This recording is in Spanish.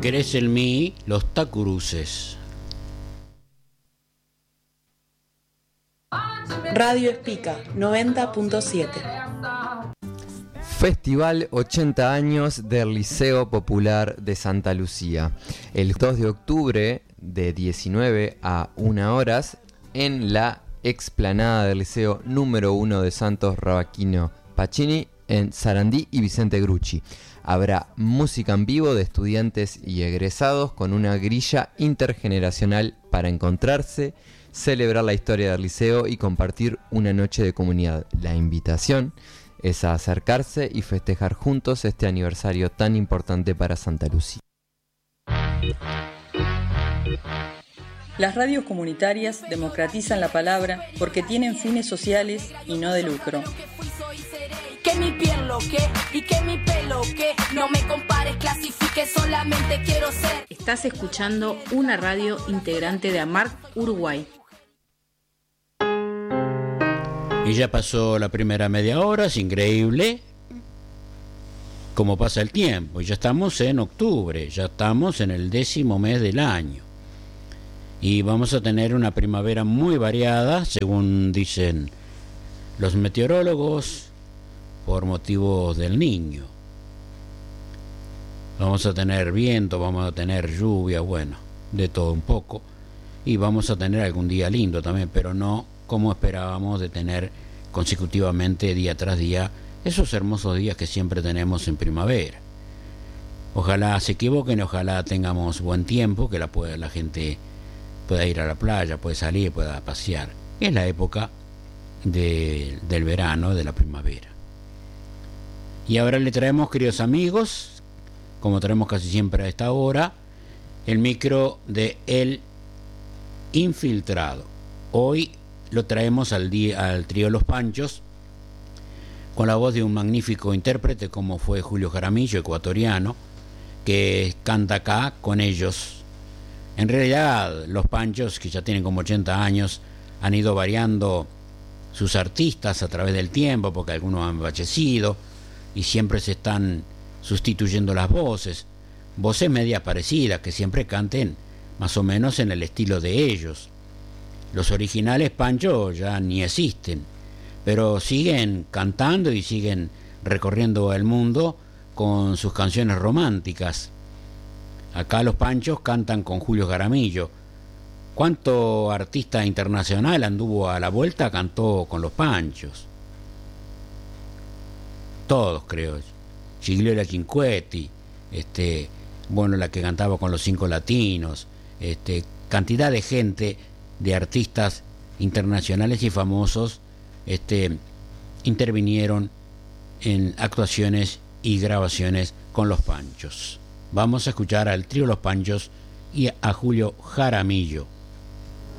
querés en mí, los Tacuruces. Radio Espica 90.7. Festival 80 años del Liceo Popular de Santa Lucía. El 2 de octubre de 19 a 1 horas en la explanada del Liceo número 1 de Santos Rabaquino Pacini en Sarandí y Vicente Grucci. Habrá música en vivo de estudiantes y egresados con una grilla intergeneracional para encontrarse, celebrar la historia del liceo y compartir una noche de comunidad. La invitación es a acercarse y festejar juntos este aniversario tan importante para Santa Lucía. Las radios comunitarias democratizan la palabra porque tienen fines sociales y no de lucro. Que mi piel lo que y que mi pelo que no me compares, clasifique, solamente quiero ser. Estás escuchando una radio integrante de AMARC Uruguay. Y ya pasó la primera media hora, es increíble cómo pasa el tiempo. Ya estamos en octubre, ya estamos en el 10º mes del año. Y vamos a tener una primavera muy variada, según dicen los meteorólogos, por motivos del Niño. Vamos a tener viento, vamos a tener lluvia, bueno, de todo un poco. Y vamos a tener algún día lindo también, pero no como esperábamos de tener consecutivamente día tras día esos hermosos días que siempre tenemos en primavera. Ojalá se equivoquen, ojalá tengamos buen tiempo, que la gente pueda ir a la playa, pueda salir, pueda pasear. Es la época del verano, de la primavera. Y ahora le traemos, queridos amigos, como traemos casi siempre a esta hora, el micro de El Infiltrado. Hoy lo traemos al trío Los Panchos, con la voz de un magnífico intérprete como fue Julio Jaramillo, ecuatoriano, que canta acá con ellos. En realidad, Los Panchos, que ya tienen como 80 años, han ido variando sus artistas a través del tiempo, porque algunos han fallecido, y siempre se están sustituyendo las voces medias parecidas, que siempre canten más o menos en el estilo de ellos. Los originales Panchos ya ni existen, pero siguen cantando y siguen recorriendo el mundo con sus canciones románticas. Acá los Panchos cantan con Julio Jaramillo. ¿Cuánto artista internacional anduvo a la vuelta, cantó con los Panchos? Todos, creo. Gigliola Cinquetti, la que cantaba con los Cinco Latinos, cantidad de gente, de artistas internacionales y famosos, intervinieron en actuaciones y grabaciones con los Panchos. Vamos a escuchar al trío Los Panchos y a Julio Jaramillo.